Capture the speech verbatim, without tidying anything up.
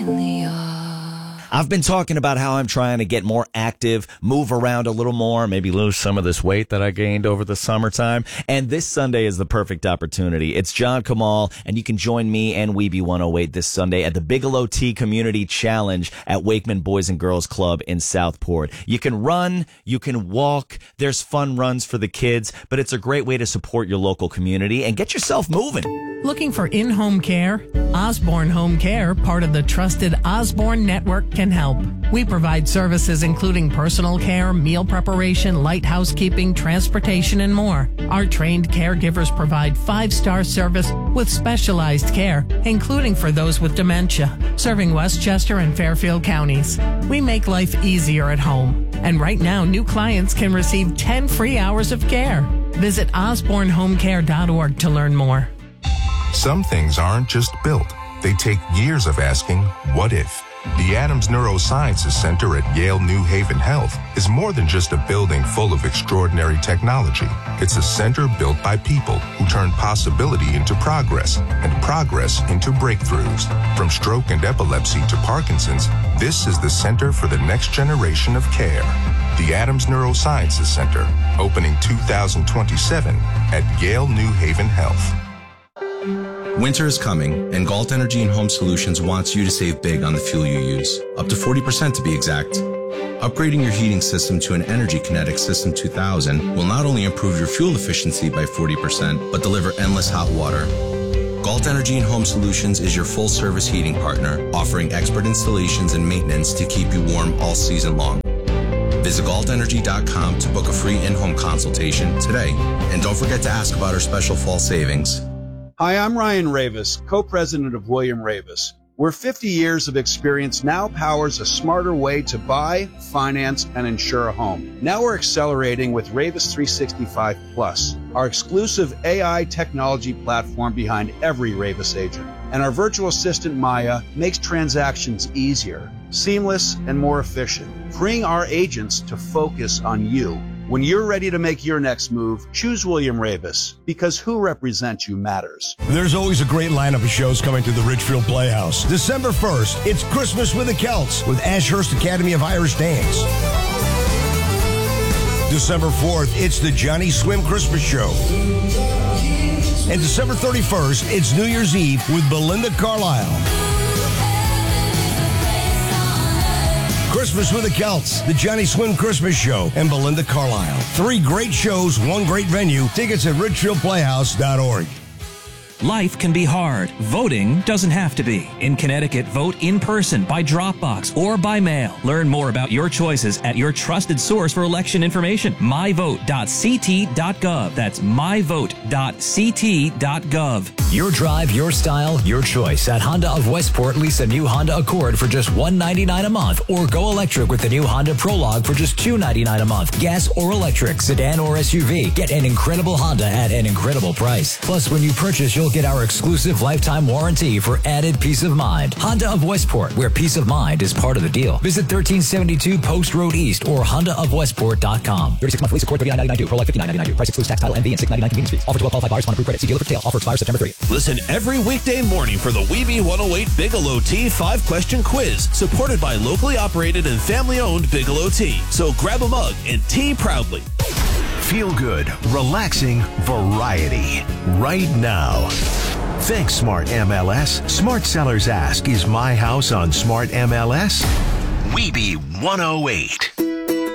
in the yard. I've been talking about how I'm trying to get more active, move around a little more, maybe lose some of this weight that I gained over the summertime. And this Sunday is the perfect opportunity. It's John Kamal, and you can join me and Weeby one oh eight this Sunday at the Bigelow Tea Community Challenge at Wakeman Boys and Girls Club in Southport. You can run, you can walk, there's fun runs for the kids, but it's a great way to support your local community and get yourself moving. Looking for in-home care? Osborne Home Care, part of the trusted Osborne Network, can help. We provide services including personal care, meal preparation, light housekeeping, transportation, and more. Our trained caregivers provide five-star service with specialized care, including for those with dementia, serving Westchester and Fairfield counties. We make life easier at home. And right now, new clients can receive ten free hours of care. Visit osborne home care dot org to learn more. Some things aren't just built. They take years of asking, what if? The Adams Neurosciences Center at Yale New Haven Health is more than just a building full of extraordinary technology. It's a center built by people who turn possibility into progress and progress into breakthroughs. From stroke and epilepsy to Parkinson's, this is the center for the next generation of care. The Adams Neurosciences Center, opening two thousand twenty-seven at Yale New Haven Health. Winter is coming, and Galt Energy and Home Solutions wants you to save big on the fuel you use, up to forty percent to be exact. Upgrading your heating system to an Energy Kinetic System two thousand will not only improve your fuel efficiency by forty percent, but deliver endless hot water. Galt Energy and Home Solutions is your full-service heating partner, offering expert installations and maintenance to keep you warm all season long. Visit galt energy dot com to book a free in-home consultation today, and don't forget to ask about our special fall savings. Hi, I'm Ryan Ravis, co-president of William Ravis, where fifty years of experience now powers a smarter way to buy, finance, and insure a home. Now we're accelerating with Ravis three sixty-five Plus, our exclusive A I technology platform behind every Ravis agent. And our virtual assistant, Maya, makes transactions easier, seamless, and more efficient, freeing our agents to focus on you. When you're ready to make your next move, choose William Ravis, because who represents you matters. There's always a great lineup of shows coming to the Ridgefield Playhouse. December first, it's Christmas with the Celts with Ashurst Academy of Irish Dance. December fourth, it's the Johnny Swim Christmas Show. And December thirty-first, it's New Year's Eve with Belinda Carlisle. Christmas with the Celts, the Johnny Swim Christmas Show, and Belinda Carlisle. Three great shows, one great venue. Tickets at ridgefield playhouse dot org. Life can be hard. Voting doesn't have to be. In Connecticut, vote in person, by Dropbox, or by mail. Learn more about your choices at your trusted source for election information, my vote dot c t dot gov. That's my vote dot c t dot gov. Your drive, your style, your choice. At Honda of Westport, lease a new Honda Accord for just one hundred ninety-nine dollars a month, or go electric with the new Honda Prologue for just two hundred ninety-nine dollars a month. Gas or electric, sedan or S U V. Get an incredible Honda at an incredible price. Plus, when you purchase, you'll get our exclusive lifetime warranty for added peace of mind. Honda of Westport, where peace of mind is part of the deal. Visit thirteen seventy-two Post Road East or honda of westport dot com. thirty-six month lease Accord, thirty-nine ninety-nine due. Prologue, fifty-nine ninety-nine due. Price excludes tax, title, M V, and six hundred ninety-nine convenience fees. Offer to well qualified buyers upon approved credit. See dealer for detail. Offer expires September thirtieth. Listen every weekday morning for the Weeby one oh eight Bigelow Tea five-question quiz, supported by locally operated and family-owned Bigelow Tea. So grab a mug and tea proudly. Feel good, relaxing variety right now. Thanks, Smart M L S. Smart Sellers Ask, is my house on Smart M L S? Weeby one oh eight.